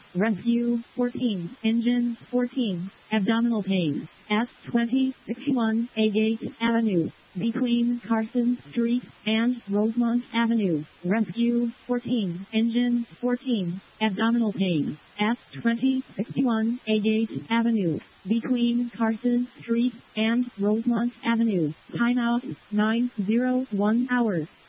Rescue 14, Engine 14, Abdominal pain, S20, 61, Agate Avenue, between Carson Street and Rosemont Avenue. Rescue 14, Engine 14, Abdominal pain, S20, 61, Agate Avenue, between Carson Street and Rosemont Avenue. Timeout 901 hours.